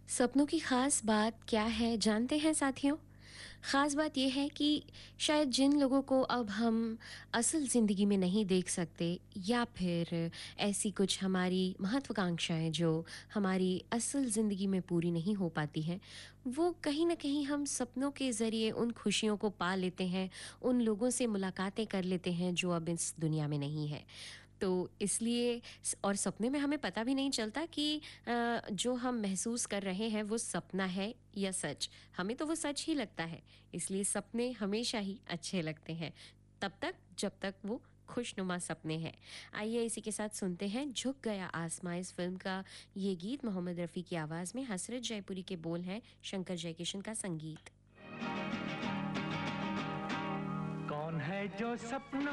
सपनों की ख़ास बात क्या है जानते हैं साथियों? ख़ास बात ये है कि शायद जिन लोगों को अब हम असल ज़िंदगी में नहीं देख सकते या फिर ऐसी कुछ हमारी महत्वाकांक्षाएँ जो हमारी असल ज़िंदगी में पूरी नहीं हो पाती हैं, वो कहीं न कहीं हम सपनों के ज़रिए उन खुशियों को पा लेते हैं, उन लोगों से मुलाकातें कर लेते हैं जो अब इस दुनिया में नहीं है। तो इसलिए और सपने में हमें पता भी नहीं चलता कि जो हम महसूस कर रहे हैं वो सपना है या सच। हमें तो वो सच ही लगता है, इसलिए सपने हमेशा ही अच्छे लगते हैं, तब तक जब तक वो खुशनुमा सपने हैं। आइए इसी के साथ सुनते हैं झुक गया आसमां इस फिल्म का ये गीत मोहम्मद रफ़ी की आवाज़ में हसरत जयपुरी के बोल हैं, शंकर जयकिशन का संगीत। कौन है जो सपनों